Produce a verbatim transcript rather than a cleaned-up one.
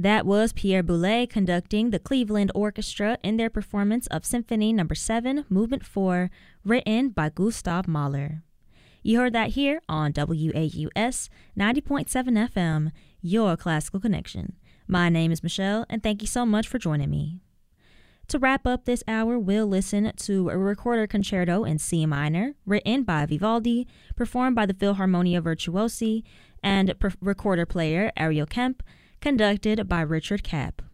That was Pierre Boulez conducting the Cleveland Orchestra in their performance of Symphony Number seven, Movement four, written by Gustav Mahler. You heard that here on W A U S ninety point seven F M, your classical connection. My name is Michelle, and thank you so much for joining me. To wrap up this hour, we'll listen to a recorder concerto in C minor, written by Vivaldi, performed by the Philharmonia Virtuosi, and per- recorder player Ariel Kemp, conducted by Richard Kapp.